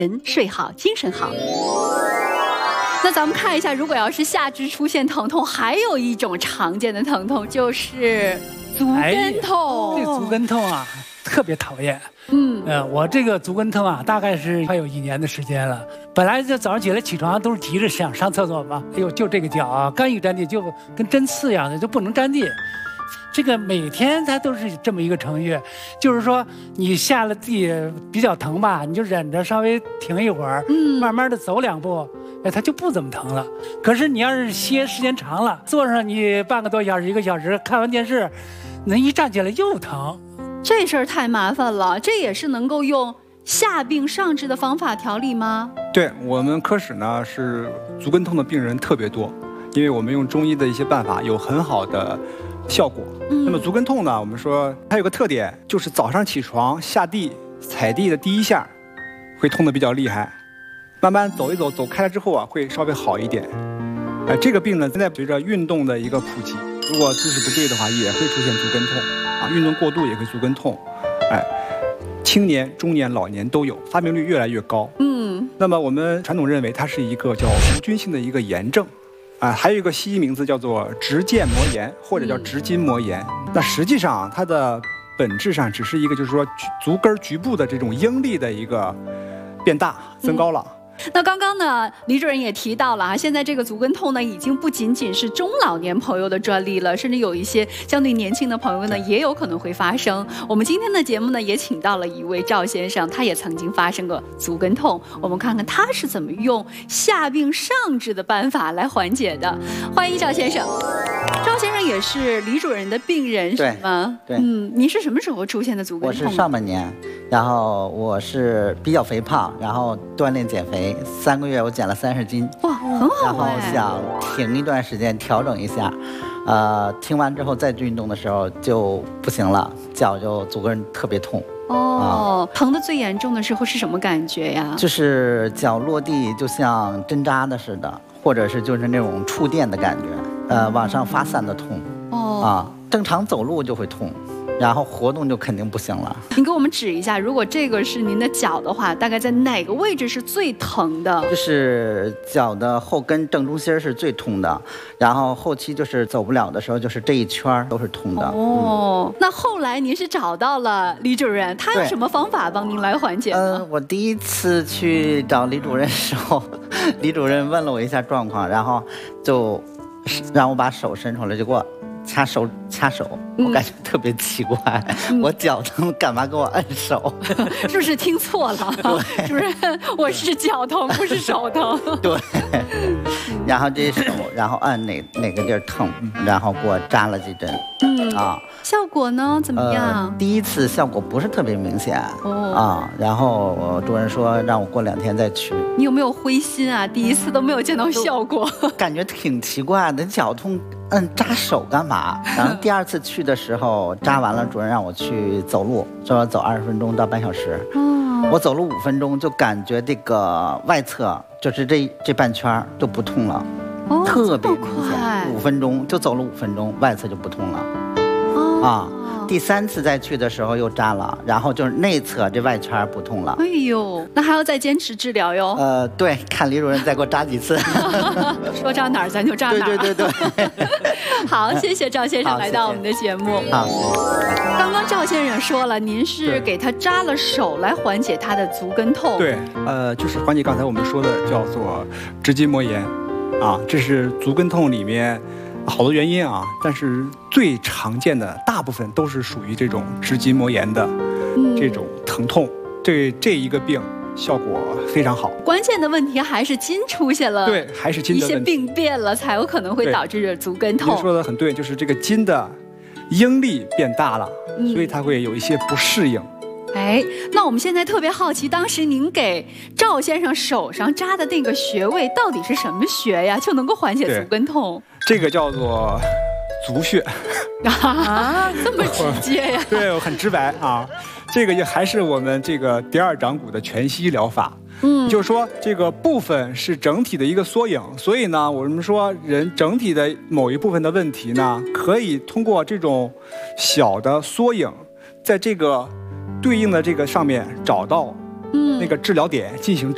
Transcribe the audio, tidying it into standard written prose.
人睡好，精神好。那咱们看一下，如果要是下肢出现疼痛，还有一种常见的疼痛就是足跟痛。 这足跟痛啊，特别讨厌。我这个足跟痛啊，大概是快有1年的时间了。本来就早上起来起床都是急着想上厕所嘛，哎呦，就这个脚啊，刚一沾地就跟针刺一样的，就不能沾地。这个每天它都是这么一个程序，就是说你下了地比较疼吧，你就忍着稍微停一会儿，慢慢的走2步，它就不怎么疼了。可是你要是歇时间长了，坐上你半个多小时、1个小时，看完电视，那一站起来又疼。 这事儿太麻烦了，这也是能够用下病上治的方法调理吗？ 对，我们科室呢是足跟痛的病人特别多，因为我们用中医的一些办法有很好的效果。那么足跟痛呢，我们说它有个特点，就是早上起床下地踩地的第一下会痛得比较厉害，慢慢走一走，走开了之后啊，会稍微好一点。这个病呢，现在随着运动的一个普及，如果姿势不对的话，也会出现足跟痛啊，运动过度也会足跟痛。青年、中年、老年都有，发病率越来越高。那么我们传统认为它是一个叫无菌性的一个炎症。还有一个西医名字叫做直腱膜炎，或者叫直筋膜炎。那实际上它的本质上只是一个，就是说足跟局部的这种应力的一个变大、增高了。 那刚刚呢，李主任也提到了现在这个足跟痛呢，已经不仅仅是中老年朋友的专利了，甚至有一些相对年轻的朋友呢，也有可能会发生。我们今天的节目呢，也请到了一位赵先生，他也曾经发生过足跟痛，我们看看他是怎么用下病上治的办法来缓解的。欢迎赵先生。赵先生也是李主任的病人是吗？ 对。 您是什么时候出现的足跟痛？ 我是上半年，然后我是比较肥胖，然后锻炼减肥，3个月我减了30斤， 哇，很好。 然后想停一段时间调整一下，停完之后再运动的时候就不行了，脚就足跟特别痛。 疼的最严重的时候是什么感觉呀？ 就是脚落地就像针扎的似的，或者是就是那种触电的感觉，往上发散的痛。正常走路就会痛。然后活动就肯定不行了。 您给我们指一下，如果这个是您的脚的话，大概在哪个位置是最疼的？ 就是脚的后跟正中心是最痛的，然后后期就是走不了的时候，就是这一圈都是痛的。 那后来您是找到了李主任，他有什么方法帮您来缓解呢？ 我第一次去找李主任的时候，李主任问了我一下状况，然后就让我把手伸出来，就给我掐手，我感觉特别奇怪，我脚疼，干嘛给我按手？ 是不是听错了？ 对， 主任，我是脚疼，不是手疼。 对，然后这手，然后按哪个地儿疼，然后给我扎了几针。 效果呢怎么样？ 第一次效果不是特别明显然后主任说让我过2天再去。 你有没有灰心啊？第一次都没有见到效果， 感觉挺奇怪的，脚痛扎手干嘛？然后第2次去的时候扎完了，主任让我去走路，说走20分钟到半小时。我走了5分钟，就感觉这个外侧就是这半圈就不痛了，特别明显。5分钟就走了5分钟，外侧就不痛了。第3次再去的时候又扎了，然后就是内侧这外圈不痛了。 哎呦，那还要再坚持治疗哟。 对，看李主任再给我扎几次。 说扎哪儿咱就扎哪儿。 对。 好，谢谢赵先生来到我们的节目。 好， 刚刚赵先生说了，您是给他扎了手来缓解他的足跟痛。 对，就是缓解刚才我们说的叫做直筋膜炎，这是足跟痛里面好多原因但是最常见的大部分都是属于这种直筋膜炎的这种疼痛，对这一个病效果非常好。 关键的问题还是筋出现了， 对，还是筋的问题， 一些病变了才有可能会导致足跟痛。 您说的很对，就是这个筋的应力变大了，所以它会有一些不适应。 那我们现在特别好奇，当时您给赵先生手上扎的那个穴位到底是什么穴呀？就能够缓解足跟痛？ 这个叫做足穴。 这么直接呀？ 对，很直白这个也还是我们这个第2掌骨的全息疗法。就是说这个部分是整体的一个缩影，所以呢，我们说人整体的某一部分的问题呢，可以通过这种小的缩影，在这个对应的这个上面找到那个治疗点进行